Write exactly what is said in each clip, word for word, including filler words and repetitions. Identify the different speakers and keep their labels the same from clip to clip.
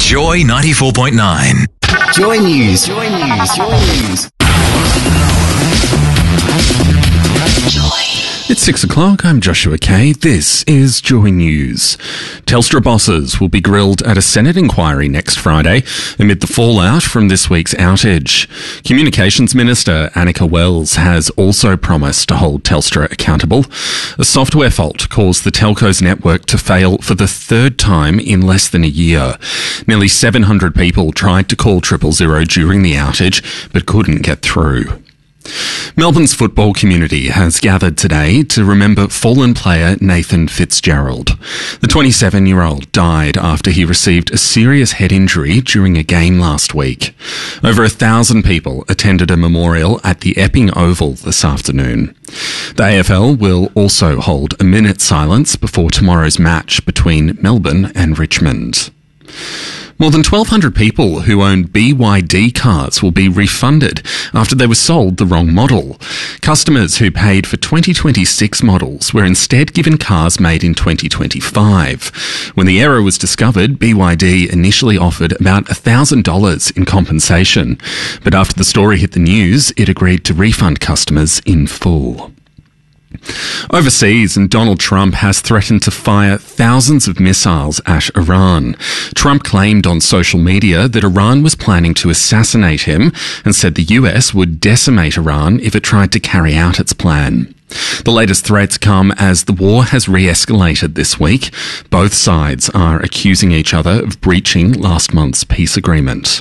Speaker 1: Joy ninety-four point nine.
Speaker 2: Joy News. Joy News. Joy News.
Speaker 3: It's six o'clock. I'm Joshua Kay. This is Joy News. Telstra bosses will be grilled at a Senate inquiry next Friday amid the fallout from this week's outage. Communications Minister Annika Wells has also promised to hold Telstra accountable. A software fault caused the telco's network to fail for the third time in less than a year. Nearly seven hundred people tried to call triple zero during the outage but couldn't get through. Melbourne's football community has gathered today to remember fallen player Nathan Fitzgerald. The twenty-seven-year-old died after he received a serious head injury during a game last week. Over a thousand people attended a memorial at the Epping Oval this afternoon. The A F L will also hold a minute's silence before tomorrow's match between Melbourne and Richmond. More than twelve hundred people who own B Y D cars will be refunded after they were sold the wrong model. Customers who paid for twenty twenty-six models were instead given cars made in twenty twenty-five. When the error was discovered, B Y D initially offered about one thousand dollars in compensation. But after the story hit the news, it agreed to refund customers in full. Overseas, and Donald Trump has threatened to fire thousands of missiles at Iran. Trump claimed on social media that Iran was planning to assassinate him and said the U S would decimate Iran if it tried to carry out its plan. The latest threats come as the war has re-escalated this week. Both sides are accusing each other of breaching last month's peace agreement.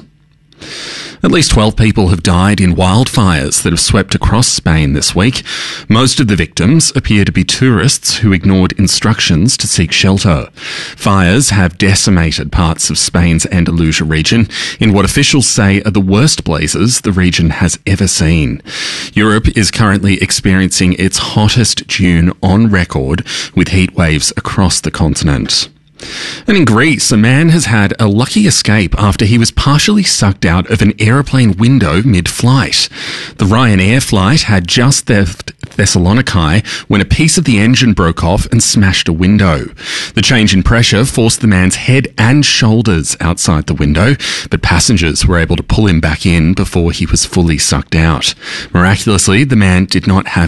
Speaker 3: At least twelve people have died in wildfires that have swept across Spain this week. Most of the victims appear to be tourists who ignored instructions to seek shelter. Fires have decimated parts of Spain's Andalusia region in what officials say are the worst blazes the region has ever seen. Europe is currently experiencing its hottest June on record, with heat waves across the continent. And in Greece, a man has had a lucky escape after he was partially sucked out of an aeroplane window mid-flight. The Ryanair flight had just left Thessaloniki when a piece of the engine broke off and smashed a window. The change in pressure forced the man's head and shoulders outside the window, but passengers were able to pull him back in before he was fully sucked out. Miraculously, the man did not have